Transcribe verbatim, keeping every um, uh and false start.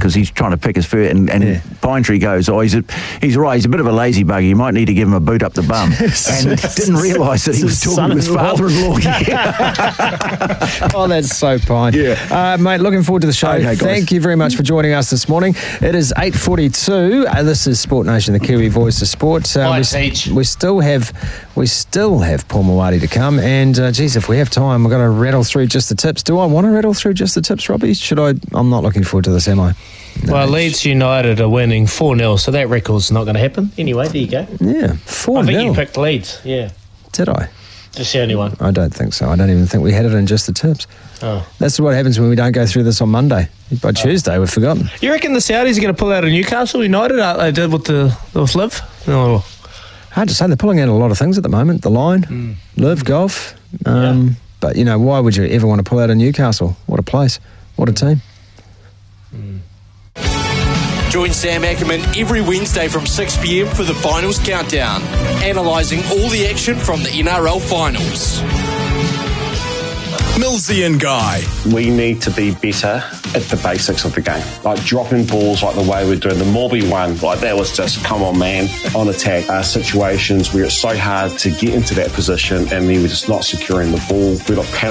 because he's trying to pick his fur, and, and Yeah. Pine Tree goes, oh, he's a, he's right, he's a bit of a lazy bugger, you might need to give him a boot up the bum. And didn't realise that he was talking to his father-in-law. Oh, that's so Pine. Yeah. Uh, mate, looking forward to the show. Okay, guys. Thank you very much for joining us this morning. It is eight forty-two. Uh, this is Sport Nation, the Kiwi voice of sport. Uh, Hi, we, Teach. we still have we still have Paul Mawadi to come, and uh, geez, if we have time, we're going to rattle through just the tips. Do I want to rattle through just the tips, Robbie? Should I? I'm not looking forward to this, am I? No. Well, Leeds United are winning four nil, so that record's not going to happen. Anyway, there you go. Yeah, four I think nil. you picked Leeds, yeah. Did I? Just the only one. I don't think so. I don't even think we had it in just the tips. Oh. That's what happens when we don't go through this on Monday. By Tuesday, we've forgotten. You reckon the Saudis are going to pull out of Newcastle United like they did with the with Liv? Oh. Hard to say. They're pulling out a lot of things at the moment. The line, Mm. Live, golf. Um, Yeah. But, you know, why would you ever want to pull out of Newcastle? What a place. What a team. Join Sam Ackerman every Wednesday from six p m for the Finals Countdown, analysing all the action from the N R L Finals. Millsy and Guy. We need to be better at the basics of the game. Like dropping balls like the way we're doing the Morby one. Like that was just, come on, man, on attack. Uh, situations where it's so hard to get into that position and then we're just not securing the ball. We're not